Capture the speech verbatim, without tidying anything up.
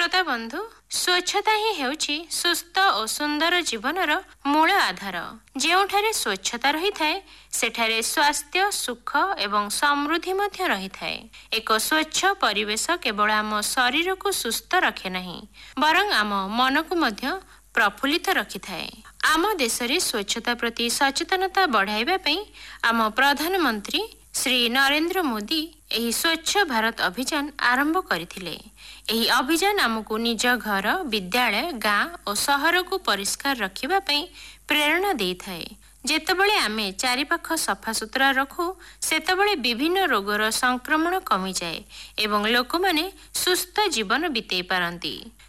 श्रोता बंधु, स्वच्छता ही हेउछि सुस्थ और सुंदर जीवनर मूल आधार। ଯେଉଁଠାରେ ସ୍ୱଚ୍ଛତା ରହିଥାଏ ସେଠାରେ ସ୍ୱାସ୍ଥ୍ୟ ସୁଖ ଏବଂ ସମୃଦ୍ଧି ମଧ୍ୟ ରହିଥାଏ। ଏକ ସ୍ୱଚ୍ଛ ପରିବେଶ କେବଳ ଆମ ଶରୀରକୁ ସୁସ୍ଥ ରଖେ ନାହିଁ, ବରଂ ଆମ ମନକୁ ମଧ୍ୟ ପ୍ରଫୁଲ୍ଲିତ ରଖିଥାଏ। ଆମ ଦେଶରେ ସ୍ୱଚ୍ଛତା ପ୍ରତି ସଚେତନତା ବଢ଼ାଇବା ପାଇଁ ଆମ ପ୍ରଧାନମନ୍ତ୍ରୀ ଶ୍ରୀ ନରେନ୍ଦ୍ର ମୋଦି ଏହି ସ୍ୱଚ୍ଛ ଭାରତ ଅଭିଯାନ ଆରମ୍ଭ କରିଥିଲେ। ଏହି ଅଭିଯାନ ଆମକୁ ନିଜ ଘର, ବିଦ୍ୟାଳୟ, ଗାଁ ଓ ସହରକୁ ପରିଷ୍କାର ରଖିବା ପାଇଁ ପ୍ରେରଣା ଦେଇଥାଏ। ଯେତେବେଳେ ଆମେ ଚାରିପାଖ ସଫାସୁତୁରା ରଖୁ ସେତେବେଳେ ବିଭିନ୍ନ ରୋଗର ସଂକ୍ରମଣ କମିଯାଏ ଏବଂ ଲୋକମାନେ ସୁସ୍ଥ ଜୀବନ ବିତେଇ ପାରନ୍ତି।